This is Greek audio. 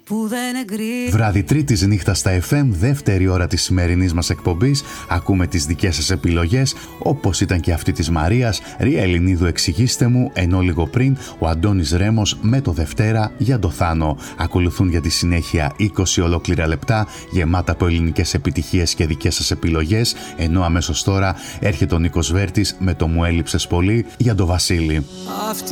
που δεν εγκρίνει. Βράδυ Τρίτης νύχτα στα FM, δεύτερη ώρα της σημερινής μας εκπομπής. Ακούμε τις δικές σας επιλογές, όπως ήταν και αυτή της Μαρίας. Ρία Ελληνίδου, εξηγήστε μου, ενώ λίγο πριν ο Αντώνης Ρέμος με το Δευτέρα για το Θάνο. Ακολουθούν για τη συνέχεια 20 ολόκληρα λεπτά γεμάτα από ελληνικές επιτυχίες και δικές σας επιλογές, ενώ αμέσως τώρα έρχεται ο Νίκος Βέρτης με το «Μου έλειψες πολύ» για το Βασίλη. Αυτή